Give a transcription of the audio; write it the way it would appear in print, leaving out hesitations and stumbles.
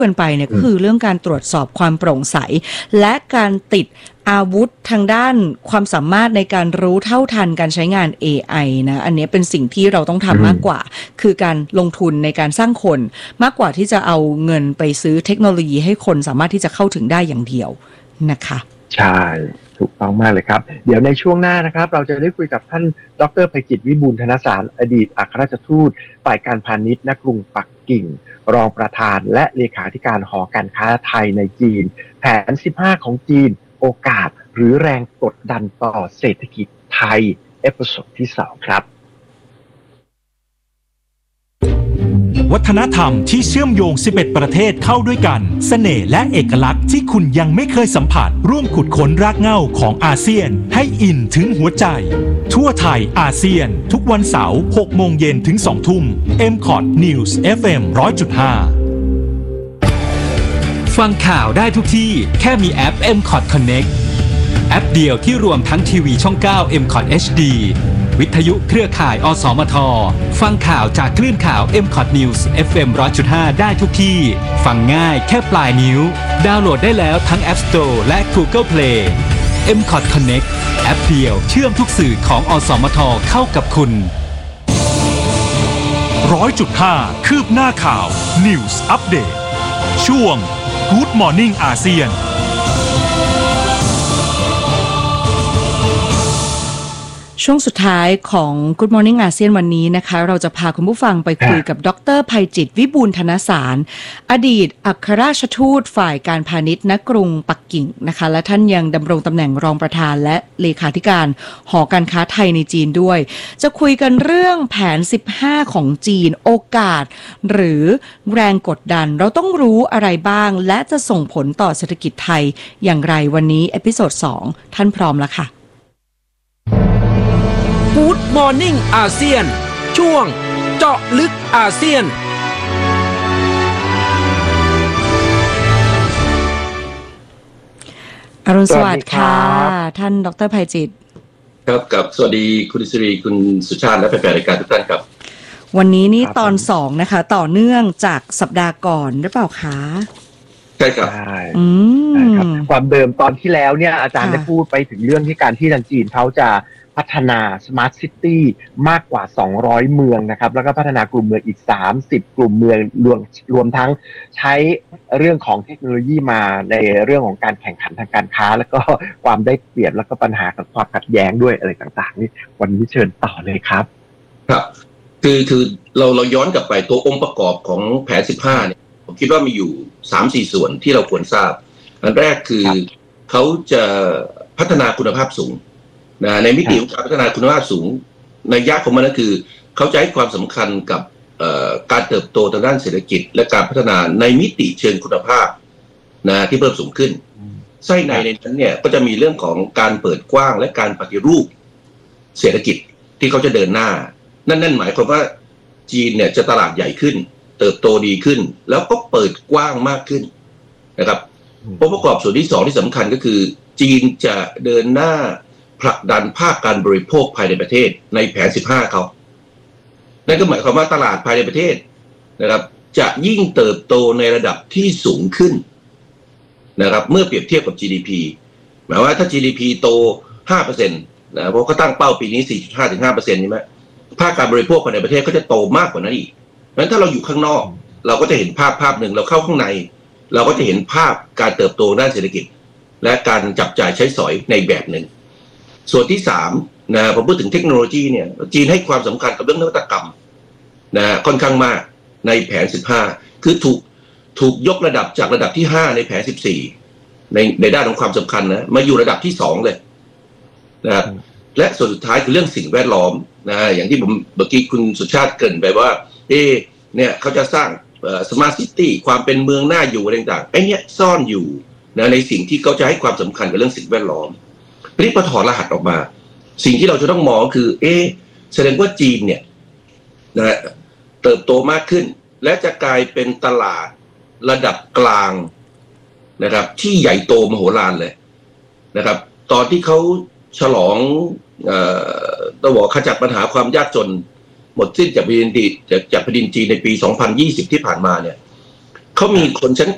กันไปเนี่ยก็คือเรื่องการตรวจสอบความโปร่งใสและการติดอาวุธทางด้านความสามารถในการรู้เท่าทันการใช้งาน AI นะอันนี้เป็นสิ่งที่เราต้องทำมากกว่าคือการลงทุนในการสร้างคนมากกว่าที่จะเอาเงินไปซื้อเทคโนโลยีให้คนสามารถที่จะเข้าถึงได้อย่างเดียวนะคะใช่ถูกต้องมากเลยครับเดี๋ยวในช่วงหน้านะครับเราจะได้คุยกับท่านดร.ไพจิตรวิบูลย์ธนสารอดีตอัครราชทูตฝ่ายการพาณิชย์ณกรุงปักกิ่งรองประธานและเลขาธิการหอการค้าไทยในจีนแผน15ของจีนโอกาสหรือแรงกดดันต่อเศรษฐกิจไทยเอพิโซดที่2ครับวัฒนธรรมที่เชื่อมโยง11ประเทศเข้าด้วยกันเสน่ห์และเอกลักษณ์ที่คุณยังไม่เคยสัมผัสร่วมขุดค้นรากเหง้าของอาเซียนให้อินถึงหัวใจทั่วไทยอาเซียนทุกวันเสาร์ 6 โมงเย็นถึง 2 ทุ่ม MCOT News FM 100.5 ฟังข่าวได้ทุกที่แค่มีแอป MCOT Connect แอปเดียวที่รวมทั้งทีวีช่อง 9 MCOT HDวิทยุเครือข่ายอสมทฟังข่าวจากคลื่นข่าว MCOT News FM 100.5 ได้ทุกที่ฟังง่ายแค่ปลายนิ้วดาวน์โหลดได้แล้วทั้ง App Store และ Google Play MCOT Connect แอปเดียวเชื่อมทุกสื่อของอสมทเข้ากับคุณ 100.5 คืบหน้าข่าว News Update ช่วง Good Morning อาเซียนช่วงสุดท้ายของ Good Morning อาเซียนวันนี้นะคะเราจะพาคุณผู้ฟังไปคุยกับดร.ไพจิตรวิบูลย์ธนสารอดีตอัครราชทูตฝ่ายการพาณิชย์ณกรุงปักกิ่งนะคะและท่านยังดำรงตำแหน่งรองประธานและเลขาธิการหอการค้าไทยในจีนด้วยจะคุยกันเรื่องแผน15ของจีนโอกาสหรือแรงกดดันเราต้องรู้อะไรบ้างและจะส่งผลต่อเศรษฐกิจไทยอย่างไรวันนี้เอพิโซด2ท่านพร้อมแล้วค่ะ Good Morning อาเซียนช่วงเจาะลึกอาเซียนอรุณสวัสดิ์ค่ะท่านดร.ไพจิตรครับกับสวัสดีคุณศิริคุณสุชาติและแฟนๆรายการทุกท่านครับวันนี้นี่ตอน2นะคะต่อเนื่องจากสัปดาห์ก่อนหรือเปล่าคะใช่ครับใช่ครับความเดิมตอนที่แล้วเนี่ยอาจารย์ได้พูดไปถึงเรื่องที่การที่ทางจีนเขาจะพัฒนา Smart City มากกว่า200เมืองนะครับแล้วก็พัฒนากลุ่มเมืองอีก30กลุ่มเมืองรวมทั้งใช้เรื่องของเทคโนโลยีมาในเรื่องของการแข่งขันทางการค้าแล้วก็ความได้เปรียบแล้วก็ปัญหากับความขัดแย้งด้วยอะไรต่างๆนี่วันนี้เชิญต่อเลยครับครับคือเราย้อนกลับไปตัวองค์ประกอบของแผน15เนี่ยผมคิดว่ามีอยู่ 3-4 ส่วนที่เราควรทราบอันแรกคือเขาจะพัฒนาคุณภาพสูงในมิติของการพัฒนาคุณภาพสูงนัยยะของมันก็คือเขาจะให้ความสำคัญกับการเติบโตทางด้านเศรษฐกิจและการพัฒนาในมิติเชิงคุณภาพที่เพิ่มสูงขึ้นไส้ในนั้นเนี่ยก็จะมีเรื่องของการเปิดกว้างและการปฏิรูปเศรษฐกิจที่เขาจะเดินหน้านั่นหมายความว่าจีนเนี่ยจะตลาดใหญ่ขึ้นเติบโตดีขึ้นแล้วก็เปิดกว้างมากขึ้นนะครับองค์ประกอบส่วนที่2ที่สำคัญก็คือจีนจะเดินหน้าผลักดันภาคการบริโภคภายในประเทศในแผน15เขานั่นก็หมายความว่าตลาดภายในประเทศนะครับจะยิ่งเติบโตในระดับที่สูงขึ้นนะครับเมื่อเปรียบเทียบกับ GDP หมายว่าถ้า GDP โต 5% นะเพราะเขาตั้งเป้าปีนี้ 4.5-5% ใช่ไหมภาคการบริโภคภายในประเทศก็จะโตมากกว่านั้นอีกเพราะฉะนั้นถ้าเราอยู่ข้างนอกเราก็จะเห็นภาพหนึ่งเราเข้าข้างในเราก็จะเห็นภาพการเติบโตด้านเศรษฐกิจและการจับจ่ายใช้สอยในแบบหนึ่งส่วนที่3นะผมพูดถึงเทคโนโลยีเนี่ยจีนให้ความสำคัญกับเรื่องนวัตกรรมนะค่อนข้างมากในแผน15คือถูกยกระดับจากระดับที่5ในแผน14ในด้านของความสำคัญนะมาอยู่ระดับที่2เลยนะครับและส่วนสุดท้ายคือเรื่องสิ่งแวดล้อมนะอย่างที่ผมเมื่อกี้คุณสุชาติเกริ่นไปว่าเนี่ยเขาจะสร้างSmart City ความเป็นเมืองน่าอยู่อะไรต่างๆไอ้เนี่ยซ่อนอยู่นะในสิ่งที่เขาจะให้ความสำคัญกับเรื่องสิ่งแวดล้อมนี่พอถอดรหัสออกมาสิ่งที่เราจะต้องมองคือแสดงว่าจีนเนี่ยนะเติบโตมากขึ้นและจะกลายเป็นตลาดระดับกลางนะครับที่ใหญ่โตมโหฬารเลยนะครับตอนที่เขาฉลองต้องบอกขจัดปัญหาความยากจนหมดสิ้นจากแผ่นดินจีนในปี2020ที่ผ่านมาเนี่ยเขามีคนชั้น